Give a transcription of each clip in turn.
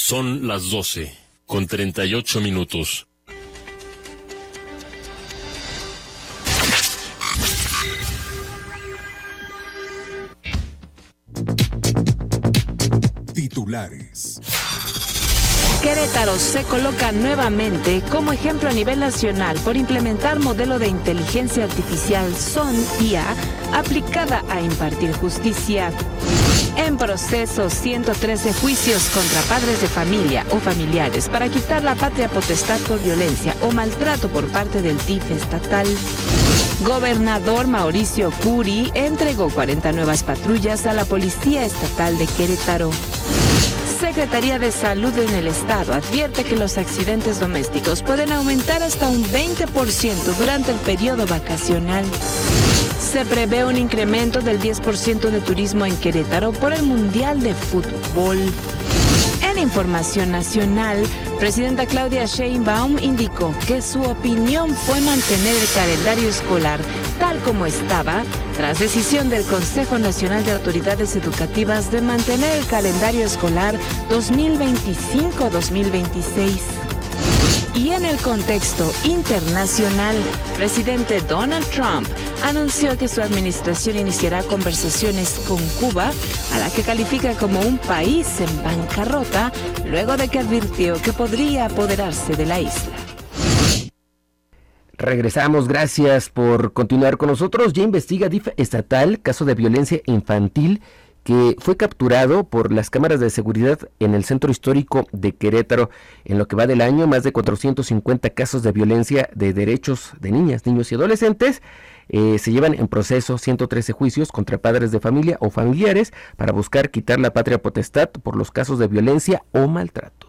Son las 12:38. Titulares. Querétaro se coloca nuevamente como ejemplo a nivel nacional por implementar modelo de inteligencia artificial SON-IA aplicada a impartir justicia. En proceso, 113 juicios contra padres de familia o familiares para quitar la patria potestad por violencia o maltrato por parte del DIF estatal. Gobernador Mauricio Curi entregó 40 nuevas patrullas a la Policía Estatal de Querétaro. Secretaría de Salud en el Estado advierte que los accidentes domésticos pueden aumentar hasta un 20% durante el periodo vacacional. Se prevé un incremento del 10% de turismo en Querétaro por el Mundial de Fútbol. En información nacional, presidenta Claudia Sheinbaum indicó que su opinión fue mantener el calendario escolar tal como estaba, tras decisión del Consejo Nacional de Autoridades Educativas de mantener el calendario escolar 2025-2026. Y en el contexto internacional, presidente Donald Trump anunció que su administración iniciará conversaciones con Cuba, a la que califica como un país en bancarrota, luego de que advirtió que podría apoderarse de la isla. Regresamos, gracias por continuar con nosotros. Ya investiga DIF estatal caso de violencia infantil que fue capturado por las cámaras de seguridad en el centro histórico de Querétaro. En lo que va del año, más de 450 casos de violencia de derechos de niñas, niños y adolescentes. Se llevan en proceso 113 juicios contra padres de familia o familiares para buscar quitar la patria potestad por los casos de violencia o maltrato.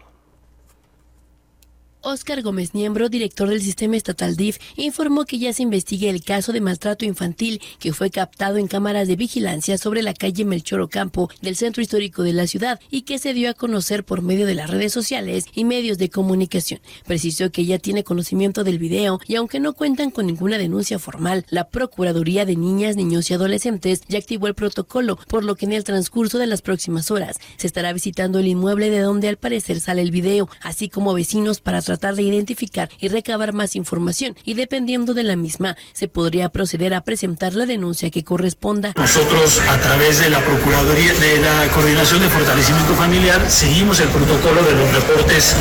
Óscar Gómez Niembro, director del Sistema Estatal DIF, informó que ya se investiga el caso de maltrato infantil que fue captado en cámaras de vigilancia sobre la calle Melchor Ocampo del centro histórico de la ciudad y que se dio a conocer por medio de las redes sociales y medios de comunicación. Precisó que ya tiene conocimiento del video y aunque no cuentan con ninguna denuncia formal, la Procuraduría de Niñas, Niños y Adolescentes ya activó el protocolo, por lo que en el transcurso de las próximas horas se estará visitando el inmueble de donde al parecer sale el video, así como vecinos para tratar de identificar y recabar más información, y dependiendo de la misma se podría proceder a presentar la denuncia que corresponda. Nosotros, a través de la Procuraduría de la Coordinación de Fortalecimiento Familiar, seguimos el protocolo de los reportes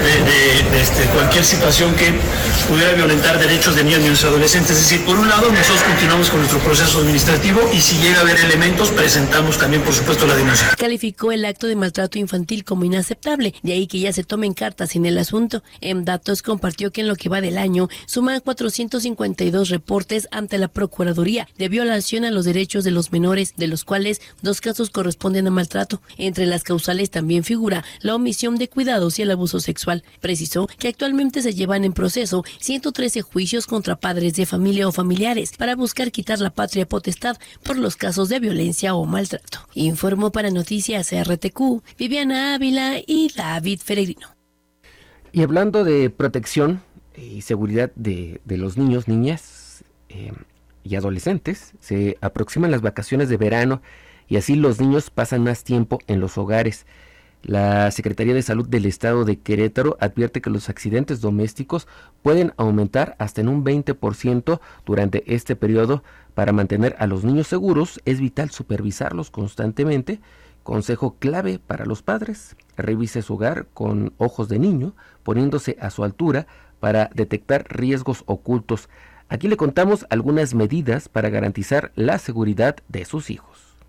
de cualquier situación que pudiera violentar derechos de niños, niños y adolescentes. Es decir, por un lado, nosotros continuamos con nuestro proceso administrativo y si llega a haber elementos, presentamos también, por supuesto, la denuncia. Calificó el acto de maltrato infantil como inaceptable, de ahí que ya se tomen cartas en el asunto. En datos compartió que en lo que va del año suman 452 reportes ante la Procuraduría de violación a los derechos de los menores, de los cuales 2 casos corresponden a maltrato. Entre las causales también figura la omisión de cuidados y el abuso sexual. Precisó que actualmente se llevan en proceso 113 juicios contra padres de familia o familiares para buscar quitar la patria potestad por los casos de violencia o maltrato. Informó para Noticias RTQ, Viviana Ávila y David Peregrino. Y hablando de protección y seguridad de los niños, niñas y adolescentes, se aproximan las vacaciones de verano y así los niños pasan más tiempo en los hogares. La Secretaría de Salud del Estado de Querétaro advierte que los accidentes domésticos pueden aumentar hasta en un 20% durante este periodo. Para mantener a los niños seguros es vital supervisarlos constantemente. Consejo clave para los padres: revise su hogar con ojos de niño, poniéndose a su altura para detectar riesgos ocultos. Aquí le contamos algunas medidas para garantizar la seguridad de sus hijos.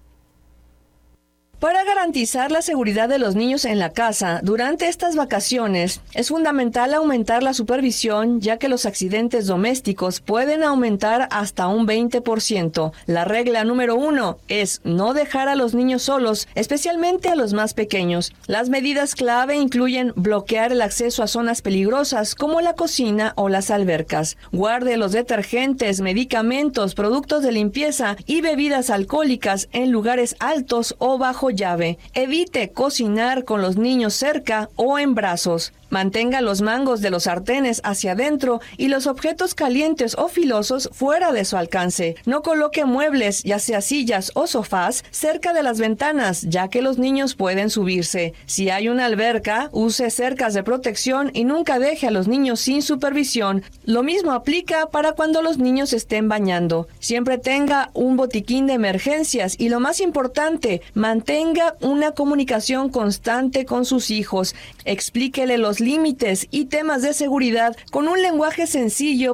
Para garantizar la seguridad de los niños en la casa durante estas vacaciones, es fundamental aumentar la supervisión, ya que los accidentes domésticos pueden aumentar hasta un 20%. La regla número 1 es no dejar a los niños solos, especialmente a los más pequeños. Las medidas clave incluyen bloquear el acceso a zonas peligrosas como la cocina o las albercas. Guarde los detergentes, medicamentos, productos de limpieza y bebidas alcohólicas en lugares altos o bajo llave. Evite cocinar con los niños cerca o en brazos. Mantenga los mangos de los sartenes hacia adentro y los objetos calientes o filosos fuera de su alcance. No coloque muebles, ya sea sillas o sofás, cerca de las ventanas, ya que los niños pueden subirse. Si hay una alberca, use cercas de protección y nunca deje a los niños sin supervisión. Lo mismo aplica para cuando los niños estén bañando. Siempre tenga un botiquín de emergencias y lo más importante, mantenga una comunicación constante con sus hijos. Explíquele los límites y temas de seguridad con un lenguaje sencillo